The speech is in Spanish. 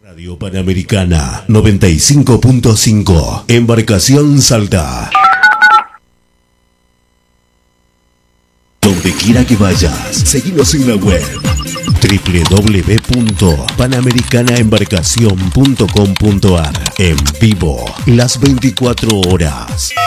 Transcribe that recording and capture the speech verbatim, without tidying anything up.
Radio Panamericana noventa y cinco punto cinco, Embarcación Salta. Donde quiera que vayas, seguinos en la web doble u doble u doble u punto panamericana embarcación punto com punto a r. En vivo, las veinticuatro horas.